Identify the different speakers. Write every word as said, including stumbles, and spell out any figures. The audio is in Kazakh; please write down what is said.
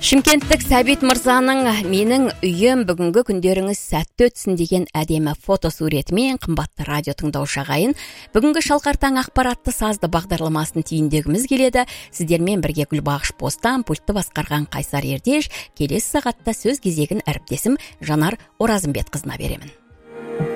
Speaker 1: Шымкенттік Сәбит мырзаның менің үйім бүгінгі күндеріңіз сәтті өтсін деген әдемі фотосуретімен қымбатты радио тыңдаушы ағайын. Бүгінгі Шалқар таң ақпаратты сазды бағдарламасын түйіндегіміз келеді. Сіздермен бірге Гүлбағыш Бостан, пультты басқарған Қайсар Ердеш. Келесі сағатта сөз кезегін әріптесім Жанар Оразымбет қызына беремін.